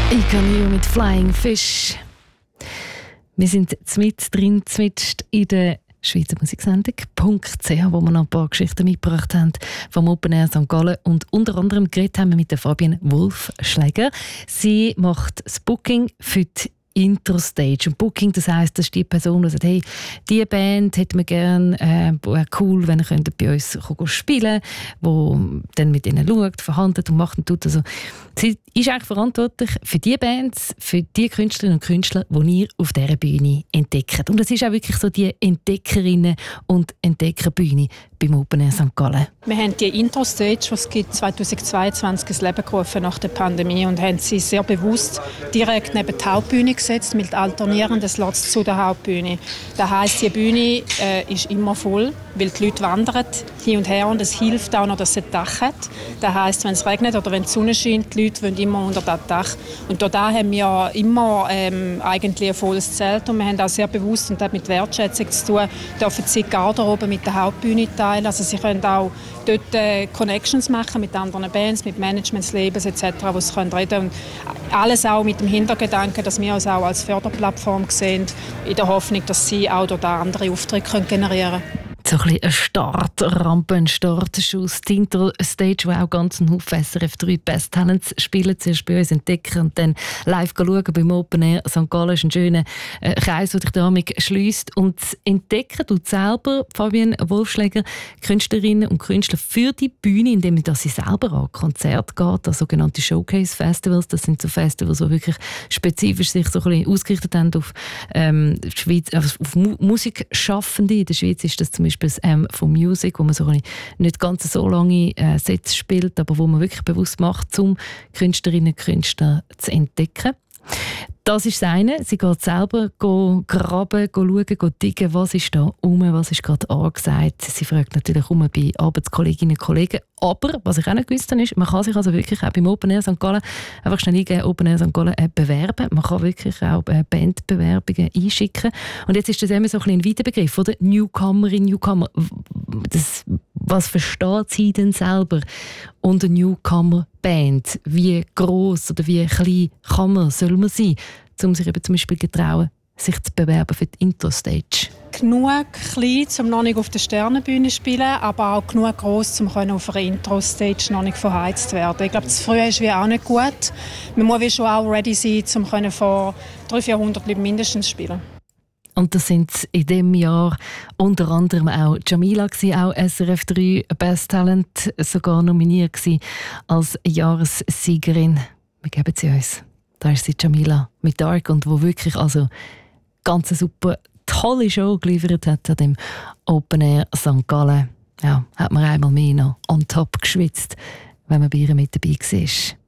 Ikanio mit Flying Fish. Wir sind mitten in der Schweizer Musiksendung .ch, wo wir noch ein paar Geschichten mitgebracht haben vom Open Air St. Gallen. Und unter anderem geredet haben wir mit der Fabienne Wolfschläger. Sie macht das Booking für die Intro-Stage. Und Booking, das heisst, das ist die Person, die sagt, hey, diese Band hätten wir gerne, wäre cool, wenn ihr bei uns spielen könnt, wo dann mit ihnen schaut, verhandelt und macht und tut. Also, sie ist eigentlich verantwortlich für die Bands, für die Künstlerinnen und Künstler, die ihr auf dieser Bühne entdeckt. Und es ist auch wirklich so die Entdeckerinnen- und Entdeckerbühne beim Open Air St. Gallen. Wir haben die Intro-Stage, die es 2022 ins Leben gerufen nach der Pandemie, und haben sie sehr bewusst direkt neben die Hauptbühne gesetzt mit alternierenden Slots zu der Hauptbühne. Das heisst, die Bühne ist immer voll, weil die Leute wandern hin und her, und es hilft auch noch, dass sie ein Dach hat. Das heisst, wenn es regnet oder wenn die Sonne scheint, die Leute wollen immer unter das Dach. Und da haben wir immer eigentlich ein volles Zelt, und wir haben auch sehr bewusst, und das hat mit Wertschätzung zu tun, dürfen sie die Garderobe mit der Hauptbühne teilen. Also sie können auch dort Connections machen mit anderen Bands, mit Managements, Labels etc., wo sie reden können. Und alles auch mit dem Hintergedanken, dass wir uns auch als Förderplattform sehen, in der Hoffnung, dass sie auch dort andere Aufträge generieren können. So ein bisschen eine Startrampe, ein Startschuss. Die Intro-Stage, wo auch ganz ein Haufen SRF 3 Best Talents spielen. Zuerst bei uns entdecken und dann live schauen beim Open Air St. Gallen. Ist ein schöner Kreis, der dich damit schliesst. Und entdecken tut selber Fabienne Wolfschläger Künstlerinnen und Künstler für die Bühne, indem sie selber an Konzerte geht, an sogenannte Showcase-Festivals. Das sind so Festivals, die wirklich spezifisch sich so ein bisschen ausgerichtet haben auf, Schweiz, auf Musikschaffende. In der Schweiz ist das zum Beispiel das von Music, wo man so nicht ganz so lange Sets spielt, aber wo man wirklich bewusst macht, um Künstlerinnen und Künstler zu entdecken. Das ist das eine. Sie geht selber graben, schauen, diggen, was ist da was ist gerade angesagt. Sie fragt natürlich bei Arbeitskolleginnen und Kollegen. Aber, was ich auch nicht gewusst habe, ist, man kann sich also wirklich auch beim Open Air St. Gallen einfach schnell eingeben, Open Air St. Gallen bewerben. Man kann wirklich auch Bandbewerbungen einschicken. Und jetzt ist das immer so ein weiter Begriff, oder? Newcomerin, Newcomer. Was versteht sie denn selber unter Newcomer-Band? Wie gross oder wie klein soll man sein, um sich eben zum Beispiel getrauen, sich zu bewerben für die Intro-Stage? Genug klein, um noch nicht auf der Sternenbühne zu spielen, aber auch genug gross, um auf einer Intro-Stage noch nicht verheizt zu werden. Ich glaube, das Frühe ist wie auch nicht gut. Man muss schon auch ready sein, um vor 300-400 Leuten mindestens spielen. Und das sind in diesem Jahr unter anderem auch Jamila gewesen, auch SRF 3 Best Talent, sogar nominiert gewesen als Jahressiegerin. Wir geben sie uns. Da ist sie, Jamila mit Dark, und wo wirklich also ganz eine super tolle Show geliefert hat an dem Open Air St. Gallen. Ja, hat man einmal mehr noch on top geschwitzt, wenn man bei ihr mit dabei war.